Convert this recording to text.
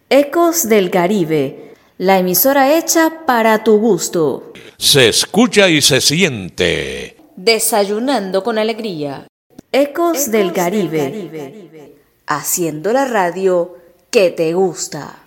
Ecos del Caribe, la emisora hecha para tu gusto. Se escucha y se siente. Desayunando con alegría. Ecos del Caribe. Haciendo la radio que te gusta.